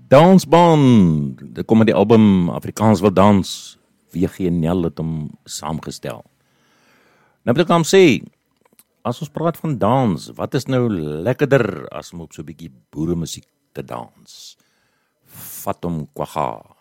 Dansband, dit kom met die album Afrikaans wil dans, WG Nel het hom saamgestel. Nou moet ek aan hom sê, as ons praat van dans, wat is nou lekkerder as om op so 'n bietjie boeremusiek te dans? Vat hom Kwagga.